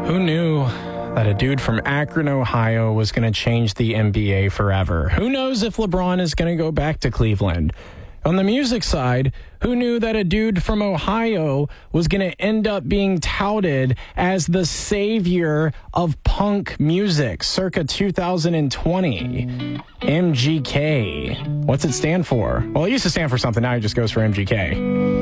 Who knew that a dude from Akron, Ohio was going to change the NBA forever? Who knows if LeBron is going to go back to Cleveland? On the music side, who knew that a dude from Ohio was going to end up being touted as the savior of punk music circa 2020? MGK. What's it stand for? Well, it used to stand for something. Now it just goes for MGK.